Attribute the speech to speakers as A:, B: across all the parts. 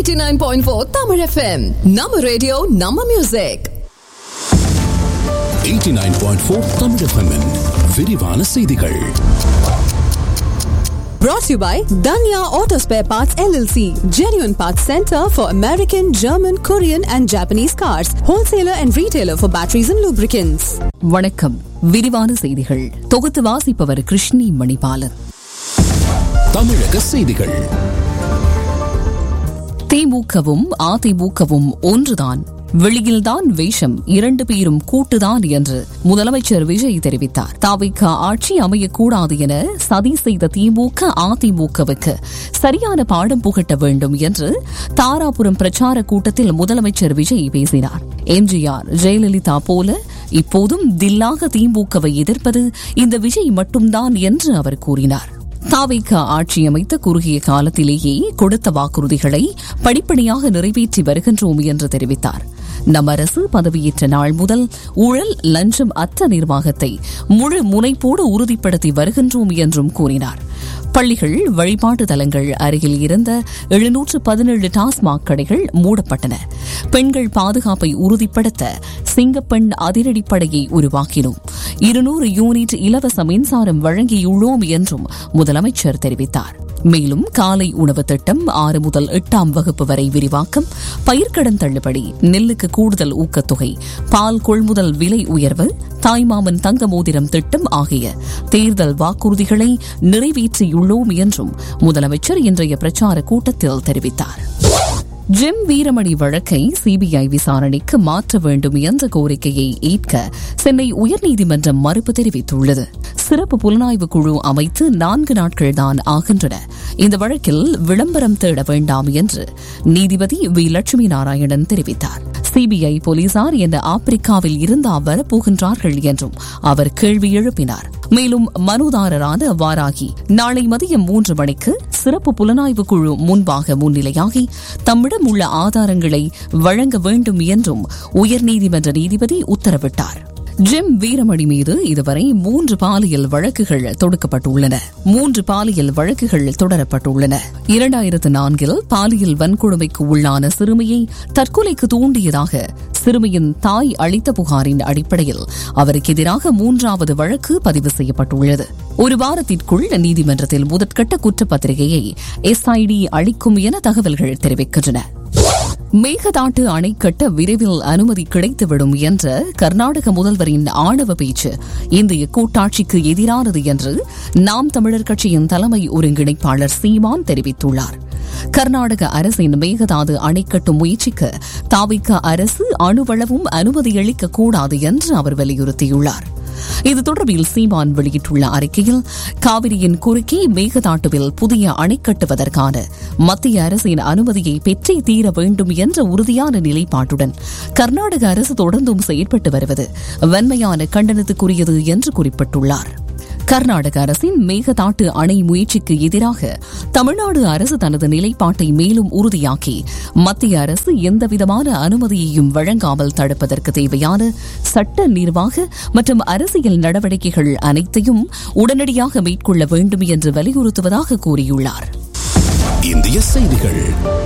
A: 89.4 Tamil FM. Nama radio, Nama music.
B: 89.4 Tamil FM -இன் விரிவான செய்திகள்.
A: Brought to you by Danya Auto Spare Parts LLC, genuine parts center for American, German, Korean and Japanese cars, wholesaler and retailer for batteries and lubricants.
C: வணக்கம். விரிவான செய்திகள் தொகுத்து வாசிப்பவர் கிருஷ்ணி மணிபாலன்.
B: தமிழக செய்திகள்.
C: திமுகவும் அதிமுகவும் ஒன்றுதான், வெளியில்தான் வேஷம், இரண்டு பேரும் கூட்டுதான் என்று முதலமைச்சர் விஜய் தெரிவித்தார். தவிக ஆட்சி அமையக்கூடாது என சதி செய்த திமுக அதிமுகவுக்கு சரியான பாடம் புகட்ட வேண்டும் என்று தாராபுரம் பிரச்சார கூட்டத்தில் முதலமைச்சர் விஜய் பேசினார். எம்ஜிஆர், ஜெயலலிதா போல இப்போதும் தில்லாக திமுகவை எதிர்ப்பது இந்த விஜய் மட்டும்தான் என்று அவர் கூறினார். தவிக ஆட்சி அமைத்த குறுகிய காலத்திலேயே கொடுத்த வாக்குறுதிகளை படிப்படியாக நிறைவேற்றி வருகின்றோம் என்று தெரிவித்தார். நம் அரசு பதவியேற்ற நாள் முதல் ஊழல், லஞ்சம் அற்ற நிர்வாகத்தை முழு முனைப்போடு உறுதிப்படுத்தி வருகின்றோம் என்றும் கூறினார். பள்ளிகள், வழிபாட்டு தலங்கள் அருகில் இருந்த 717 டாஸ்மாக் கடைகள் மூடப்பட்டன. பெண்கள் பாதுகாப்பை உறுதிப்படுத்த சிங்கப்பெண் அதிரடிப்படையை உருவாக்கினோம். 200 யூனிட் இலவச மின்சாரம் வழங்கியுள்ளோம் என்றும் முதலமைச்சர் தெரிவித்தார். மேலும் காலை உணவு திட்டம் 6 முதல் 8ஆம் வகுப்பு வரை விரிவாக்கம், பயிர்க்கடன் தள்ளுபடி, நெல்லுக்கு கூடுதல் ஊக்கத்தொகை, பால் கொள்முதல் விலை உயர்வு, தாய்மாமன் தங்க மோதிரம் திட்டம் ஆகிய தேர்தல் வாக்குறுதிகளை நிறைவேற்றியுள்ளோம் என்றும் முதலமைச்சர் இன்றைய பிரச்சார கூட்டத்தில் தெரிவித்தார். ஜிம் வீரமணி வழக்கை சிபிஐ விசாரணைக்கு மாற்ற வேண்டும் என்ற கோரிக்கையை ஏற்க சென்னை உயர்நீதிமன்றம் மறுப்பு தெரிவித்துள்ளது. சிறப்பு புலனாய்வு குழு அமைத்து 4 நாட்கள் தான் ஆகின்றன. இந்த வழக்கில் விளம்பரம் தேட வேண்டாம் என்று நீதிபதி வி லட்சுமி நாராயணன் தெரிவித்தார். சிபிஐ போலீசார் என்ன ஆப்பிரிக்காவில் இருந்தா வரப்போகின்றார்கள் என்றும் அவர் கேள்வி எழுப்பினார். மேலும் மனுதாரரான வாராகி நாளை மதியம் 3 மணிக்கு சிறப்பு புலனாய்வு குழு முன்பாக முன்னிலையாகி தம்மிடம் உள்ள ஆதாரங்களை வழங்க வேண்டும் என்றும் உயர்நீதிமன்ற நீதிபதி உத்தரவிட்டார். ஜிம் வீரமணி மீது இதுவரை 3 பாலியல் வழக்குகள் தொடுக்கப்பட்டுள்ளன. 3 பாலியல் வழக்குகள் தொடரப்பட்டுள்ளன. 2004 பாலியல் வன்கொடுமைக்கு உள்ளான சிறுமியை தற்கொலைக்கு தூண்டியதாக சிறுமியின் தாய் அளித்த புகாரின் அடிப்படையில் அவருக்கு எதிராக 3வது வழக்கு பதிவு செய்யப்பட்டுள்ளது. ஒரு வாரத்திற்குள் நீதிமன்றத்தில் முதற்கட்ட குற்றப்பத்திரிகையை எஸ்ஐடி அளிக்கும் என தகவல்கள் தெரிவிக்கின்றன. மேகதாட்டு அணை கட்ட விரைவில் அனுமதி கிடைத்துவிடும் என்ற கர்நாடக முதல்வரின் ஆணவ பேச்சு இந்திய கூட்டாட்சிக்கு எதிரானது என்று நாம் தமிழர் கட்சியின் தலைமை ஒருங்கிணைப்பாளர் சீமான் தெரிவித்துள்ளார். கர்நாடக அரசின் மேகதாது அணை கட்டும் முயற்சிக்கு தாவிக அரசு அணுவளவும் அனுமதியளிக்க கூடாது என்று அவர் வலியுறுத்தியுள்ளார். இது தொடர்பில் சீமான் வெளியிட்டுள்ள அறிக்கையில், காவிரியின் குறுக்கே மேகதாட்டுவில் புதிய அணை கட்டுவதற்கான மத்திய அரசின் அனுமதியை பெற்றே தீர வேண்டும் என்ற உறுதியான நிலைப்பாட்டுடன் கர்நாடக அரசு தொடர்ந்தும் செயற்பட்டு வருவது வன்மையான கண்டனத்துக்குரியது என்று குறிப்பிட்டுள்ளார். கர்நாடக அரசின் மேகதாட்டு அணை முயற்சிக்கு எதிராக தமிழ்நாடு அரசு தனது நிலைப்பாட்டை மேலும் உறுதியாக்கி மத்திய அரசு எந்தவிதமான அனுமதியையும் வழங்காமல் தடுப்பதற்கு தேவையான சட்ட, நிர்வாக மற்றும் அரசியல் நடவடிக்கைகள் அனைத்தையும் உடனடியாக மேற்கொள்ள வேண்டும் என்று வலியுறுத்துவதாக கூறியுள்ளார்.
B: இந்திய செய்திகள்.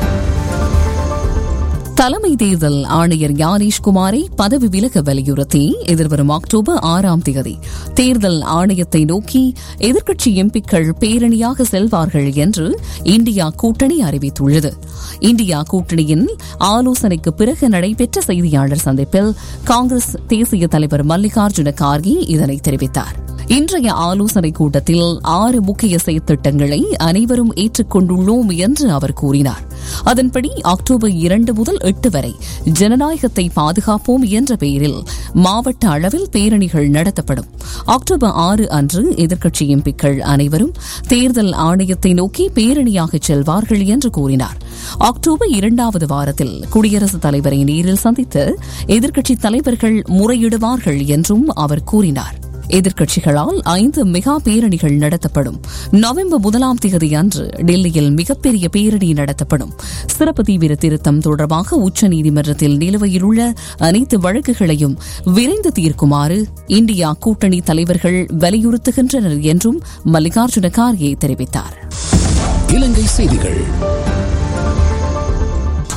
C: தலைமை தேர்தல் ஆணையர் ஞானேஷ்குமாரை பதவி விலக வலியுறுத்தி எதிர்வரும் அக்டோபர் 6ஆம் தேதி தேர்தல் ஆணையத்தை நோக்கி எதிர்க்கட்சி எம்பிக்கள் பேரணியாக செல்வார்கள் என்று இந்தியா கூட்டணி அறிவித்துள்ளது. இந்தியா கூட்டணியின் ஆலோசனைக்கு பிறகு நடைபெற்ற செய்தியாளர் சந்திப்பில் காங்கிரஸ் தேசிய தலைவர் மல்லிகார்ஜுன கார்கே இதனை தெரிவித்தார். இன்றைய ஆலோசனைக் கூட்டத்தில் 6 முக்கிய செயற்திட்டங்களை அனைவரும் ஏற்றுக்கொண்டுள்ளோம் என்று அவர் கூறினார். அதன்படி அக்டோபர் 2 முதல் 8 வரை ஜனநாயகத்தை பாதுகாப்போம் என்ற பெயரில் மாவட்ட அளவில் பேரணிகள் நடத்தப்படும். அக்டோபர் 6 அன்று எதிர்க்கட்சி எம்பிக்கள் அனைவரும் தேர்தல் ஆணையத்தை நோக்கி பேரணியாக செல்வார்கள் என்று கூறினார். அக்டோபர் 2வது வாரத்தில் குடியரசுத் தலைவரை நேரில் சந்தித்து எதிர்க்கட்சித் தலைவர்கள் முறையிடுவார்கள் என்றும் அவர் கூறினார். எதிர்க்கட்சிகளால் 5 மெகா பேரணிகள் நடத்தப்படும். நவம்பர் 1ஆம் தேதி அன்று டெல்லியில் மிகப்பெரிய பேரணி நடத்தப்படும். சிறப்பு தீவிர திருத்தம் தொடர்பாக உச்சநீதிமன்றத்தில் நிலுவையில் உள்ள அனைத்து வழக்குகளையும் விரைந்து தீர்க்குமாறு இந்தியா கூட்டணி தலைவர்கள் வலியுறுத்துகின்றனர் என்றும் மல்லிகார்ஜுன கார்கே தெரிவித்தார்.
B: இலங்கை செய்திகள்.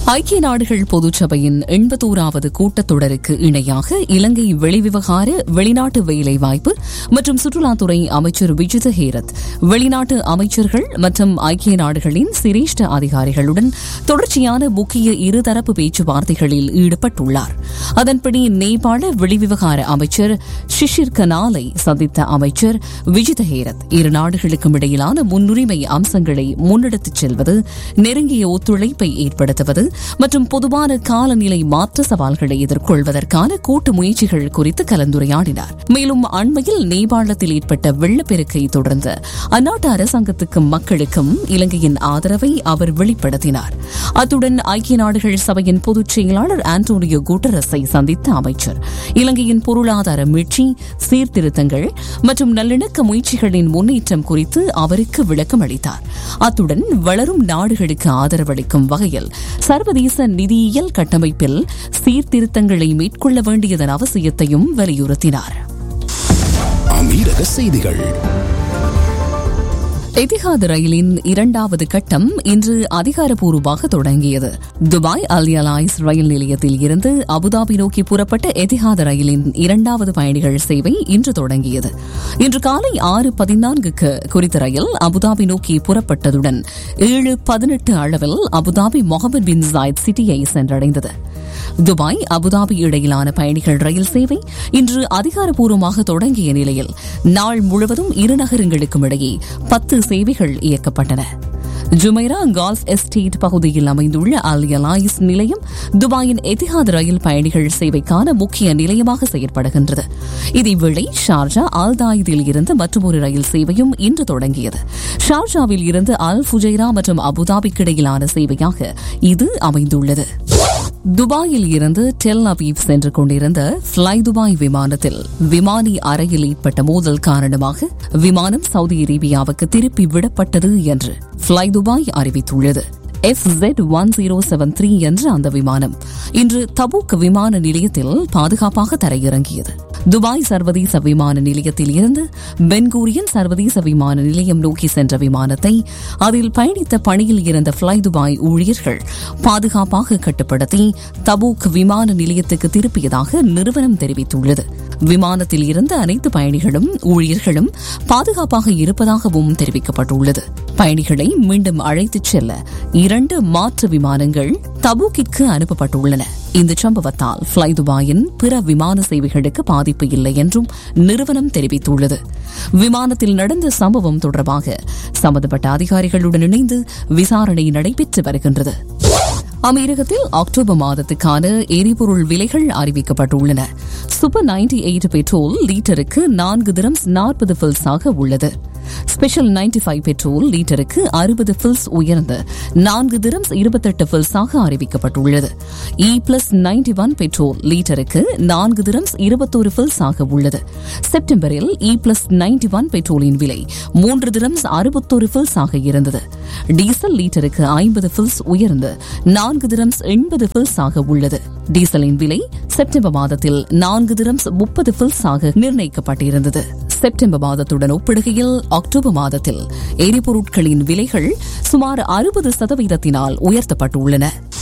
C: ஐக்கிய நாடுகள் பொதுச்சபையின் 81வது கூட்டத்தொடருக்கு இணையாக இலங்கை வெளிவிவகார வெளிநாட்டு வேலைவாய்ப்பு மற்றும் சுற்றுலாத்துறை அமைச்சர் விஜித ஹேரத் வெளிநாட்டு அமைச்சர்கள் மற்றும் ஐக்கிய நாடுகளின் சிரேஷ்ட அதிகாரிகளுடன் தொடர்ச்சியான முக்கிய இருதரப்பு பேச்சுவார்த்தைகளில் ஈடுபட்டுள்ளார். அதன்படி நேபாள வெளிவிவகார அமைச்சர் ஷிஷிர் கனாலை சந்தித்த அமைச்சர் விஜித ஹேரத் இரு நாடுகளுக்கும் இடையிலான முன்னுரிமை அம்சங்களை முன்னெடுத்துச் செல்வது, நெருங்கிய ஒத்துழைப்பை ஏற்படுத்துவது மற்றும் பொதுவான காலநிலை மாற்ற சவால்களை எதிர்கொள்வதற்கான கூட்டு முயற்சிகள் குறித்து கலந்துரையாடினார். மேலும் அண்மையில் நேபாளத்தில் ஏற்பட்ட வெள்ளப்பெருக்கை தொடர்ந்து அந்நாட்டு அரசாங்கத்துக்கும் மக்களுக்கும் இலங்கையின் ஆதரவை அவர் வெளிப்படுத்தினார். அத்துடன் ஐக்கிய நாடுகள் சபையின் பொதுச் செயலாளர் ஆண்டோனியோ குட்டரஸை சந்தித்த அமைச்சர் இலங்கையின் பொருளாதார மீட்சி, சீர்திருத்தங்கள் மற்றும் நல்லிணக்க முயற்சிகளின் முன்னேற்றம் குறித்து அவருக்கு விளக்கம் அளித்தார். அத்துடன் வளரும் நாடுகளுக்கு ஆதரவளிக்கும் வகையில் சர்வதேச நிதியியல் கட்டமைப்பில் சீர்திருத்தங்களை மேற்கொள்ள வேண்டியதன் அவசியத்தையும் வலியுறுத்தினார்.
B: அமீரக செய்திகள்.
C: எதிஹாத் ரயிலின் 2வது கட்டம் இன்று அதிகாரப்பூர்வமாக தொடங்கியது. துபாய் அல் அலாய்ஸ் ரயில் நிலையத்தில் இருந்து அபுதாபி நோக்கி புறப்பட்ட எதிஹாத் ரயிலின் 2வது பயணிகள் சேவை இன்று தொடங்கியது. இன்று காலை 6:14க்கு குறித்த ரயில் அபுதாபி நோக்கி புறப்பட்டதுடன் 7:18 அளவில் அபுதாபி முகமது பின் ஜாயத் சிட்டியை சென்றடைந்தது. துபாய் அபுதாபி இடையிலான பயணிகள் ரயில் சேவை இன்று அதிகாரப்பூர்வமாக தொடங்கிய நிலையில் நாள் முழுவதும் இரு நகரங்களுக்கும் இடையே 10 சேவைகள் இயக்கப்பட்டன. ஜுமைரா கால்ஃப் எஸ்டேட் பகுதியில் அமைந்துள்ள அல் அலாய்ஸ் நிலையம் துபாயின் எதிஹாத் ரயில் பயணிகள் சேவைக்கான முக்கிய நிலையமாக செயற்படுகின்றது. இதேவேளை ஷார்ஜா அல் தாயிதில் இருந்து மற்றொரு ரயில் சேவையும் இன்று தொடங்கியது. ஷார்ஜாவில் இருந்து அல் ஃபுஜைரா மற்றும் அபுதாபிக்கு இடையிலான சேவையாக இது அமைந்துள்ளது. துபாயில் இருந்து டெல் அவீவ் சென்று கொண்டிருந்த ஃப்ளை துபாய் விமானத்தில் விமானி அறையில் ஏற்பட்ட மோதல் காரணமாக விமானம் சவுதி அரேபியாவுக்கு திருப்பி விடப்பட்டது என்று ஃப்ளை துபாய் அறிவித்துள்ளது. FZ1073 என்ற அந்த விமானம் இன்று தபூக் விமான நிலையத்தில் பாதுகாப்பாக தரையிறங்கியது. துபாய் சர்வதேச விமான நிலையத்தில் இருந்து பென்கூரியன் சர்வதேச விமான நிலையம் நோக்கி சென்ற விமானத்தை அதில் பயணித்த பணியில் இருந்த ஃப்ளை துபாய் ஊழியர்கள் பாதுகாப்பாக கட்டுப்படுத்தி தபூக் விமான நிலையத்துக்கு திருப்பியதாக நிறுவனம் தெரிவித்துள்ளது. விமானத்தில் இருந்த அனைத்து பயணிகளும் ஊழியர்களும் பாதுகாப்பாக இருப்பதாகவும் தெரிவிக்கப்பட்டுள்ளது. பயணிகளை மீண்டும் அழைத்துச் செல்ல 2 மாற்று விமானங்கள் தபூக்கிற்கு அனுப்பப்பட்டுள்ளன. இந்த சம்பவத்தால் ஃப்ளை துபாயின் பிற விமான சேவைகளுக்கு பாதிப்பு இல்லை என்றும் நிறுவனம் தெரிவித்துள்ளது. விமானத்தில் நடந்த சம்பவம் தொடர்பாக சம்பந்தப்பட்ட அதிகாரிகளுடன் இணைந்து விசாரணை நடைபெற்று வருகின்றது. அமெரிக்கத்தில் அக்டோபர் மாதத்துக்கான எரிபொருள் விலைகள் அறிவிக்கப்பட்டுள்ளன. சூப்பர் 98 பெட்ரோல் லீட்டருக்கு 4 திரம்ஸ் 40 பில்ஸாக உள்ளது. ஸ்பெஷல் 95 பெட்ரோல் லீட்டருக்கு 60 பில்ஸ் உயர்ந்து 4 திரம்ஸ் 28 பில்ஸாக அறிவிக்கப்பட்டுள்ளது. E+91 பெட்ரோல் லீட்டருக்கு 4 திரம்ஸ் 21 பில்ஸாக உள்ளது. செப்டம்பரில் E+91 பெட்ரோலின் விலை 3 திரம்ஸ் 61 பில்ஸாக இருந்தது. டீசல் லீட்டருக்கு 50 பில்ஸ் உயர்ந்து 4 திரம்ஸ் 80 பில்ஸாக உள்ளது. டீசலின் விலை செப்டம்பர் மாதத்தில் 4 திரம்ஸ் 30 பில்ஸாக நிர்ணயிக்கப்பட்டிருந்தது. செப்டம்பர் மாதத்துடன் ஒப்பிடுகையில் அக்டோபர் மாதத்தில் எரிபொருட்களின் விலைகள் சுமார் 60% உயர்த்தப்பட்டுள்ளன.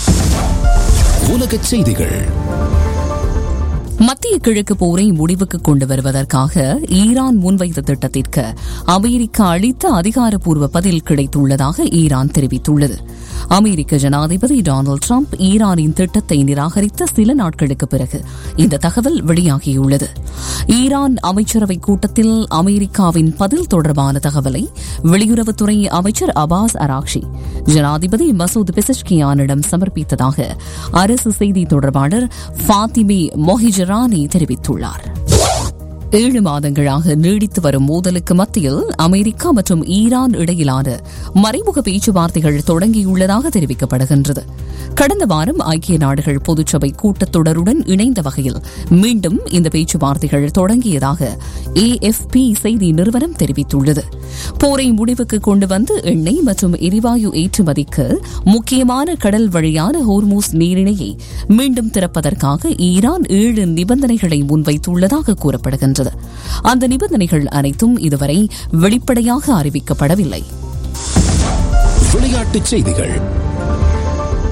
B: உலகச் செய்திகள்.
C: மத்திய கிழக்கு போரை முடிவுக்கு கொண்டு வருவதற்காக ஈரான் முன்வைத்த திட்டத்திற்கு அமெரிக்கா அளித்த அதிகாரப்பூர்வ பதில் கிடைத்துள்ளதாக ஈரான் தெரிவித்துள்ளது. அமெரிக்க ஜனாதிபதி டொனால்டு டிரம்ப் ஈரானின் திட்டத்தை நிராகரித்த சில நாட்களுக்கு பிறகு இந்த தகவல் வெளியாகியுள்ளது. ஈரான் அமைச்சரவை கூட்டத்தில் அமெரிக்காவின் பதில் தொடர்பான தகவலை வெளியுறவுத்துறை அமைச்சர் அபாஸ் அராக்ஷி ஜனாதிபதி மசூத் பெசஷ்கியானிடம் சமர்ப்பித்ததாக அரசு செய்தி தொடர்பாளர் ஃபாத்திமி மொஹிஜரானி தெரிவித்துள்ளார். 7 மாதங்களாக நீடித்து வரும் மோதலுக்கு மத்தியில் அமெரிக்கா மற்றும் ஈரான் இடையிலான மறைமுக பேச்சுவார்த்தைகள் தொடங்கியுள்ளதாக தெரிவிக்கப்படுகின்றது. கடந்த வாரம் ஐக்கிய நாடுகள் பொதுச்சபை கூட்டத்தொடருடன் இணைந்த வகையில் மீண்டும் இந்த பேச்சுவார்த்தைகள் தொடங்கியதாக AFP செய்தி நிறுவனம் தெரிவித்துள்ளது. போரை முடிவுக்கு கொண்டு வந்து எண்ணெய் மற்றும் எரிவாயு ஏற்றுமதிக்கு முக்கியமான கடல் வழியான ஹோர்மூஸ் நீரிணையை மீண்டும் திறப்பதற்காக ஈரான் 7 நிபந்தனைகளை முன்வைத்துள்ளதாக கூறப்படுகின்றது. அந்த நிபந்தனைகள் அனைத்தும் இதுவரை வெளிப்படையாக அறிவிக்கப்படவில்லை.
B: விளையாட்டுச் செய்திகள்.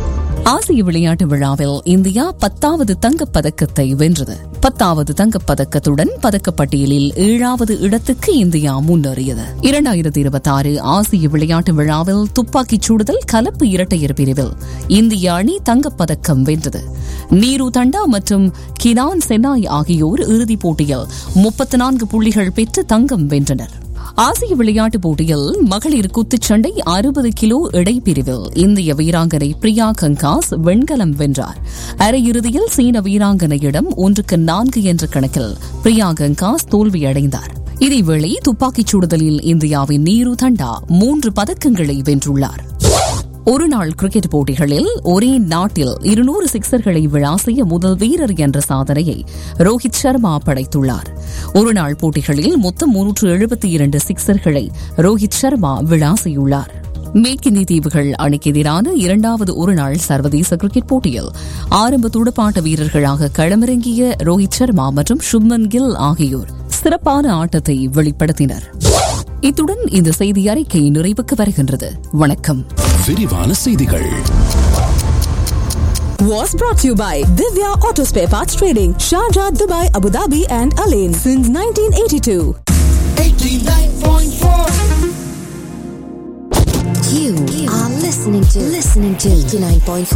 C: ஆசிய விளையாட்டு விழாவில் இந்தியா 10வது தங்கப்பதக்கத்தை வென்றது. 10வது தங்கப்பதக்கத்துடன் பதக்கப்பட்டியலில் 7வது இடத்துக்கு இந்தியா முன்னேறியது. 2026 ஆசிய விளையாட்டு விழாவில் துப்பாக்கிச் சுடுதல் கலப்பு இரட்டையர் பிரிவில் இந்திய அணி தங்கப்பதக்கம் வென்றது. நீரு தண்டா மற்றும் கினான் சென்னாய் ஆகியோர் இறுதிப் போட்டியில் 34 புள்ளிகள் பெற்று தங்கம் வென்றனர். ஆசிய விளையாட்டுப் போட்டியில் மகளிர் குத்துச்சண்டை 60 கிலோ எடைப்பிரிவில் இந்திய வீராங்கனை பிரியா கங்காஸ் வெண்கலம் வென்றார். அரையிறுதியில் சீன வீராங்கனையிடம் 1-4 என்ற கணக்கில் பிரியா கங்காஸ் தோல்வியடைந்தார். இதேவேளை துப்பாக்கிச் சுடுதலில் இந்தியாவின் நீரு தண்டா 3 பதக்கங்களை வென்றுள்ளார். ஒருநாள் கிரிக்கெட் போட்டிகளில் ஒரே நாட்டில் 200 சிக்சர்களை விளாசிய முதல் வீரர் என்ற சாதனையை ரோஹித் சர்மா படைத்துள்ளார். ஒருநாள் போட்டிகளில் மொத்தம் 372 சிக்சர்களை ரோஹித் சர்மா விளாசியுள்ளார். மேற்கிந்திய தீவுகள் அணிக்கு எதிரான 2வது ஒருநாள் சர்வதேச கிரிக்கெட் போட்டியில் ஆரம்ப துடுப்பாட்ட வீரர்களாக களமிறங்கிய ரோஹித் சர்மா மற்றும் சுப்மன் கில் ஆகியோர் சிறப்பான ஆட்டத்தை வெளிப்படுத்தினர். இத்துடன் இந்த செய்தி அறிக்கை நிறைவுக்கு வருகின்றது. வணக்கம்.
B: விரிவான செய்திகள்
A: was brought to you by Divya Auto Spare Parts Trading, Sharjah, Dubai, Abu Dhabi and Alain since 1982.
D: 89.4. You are listening to 89.4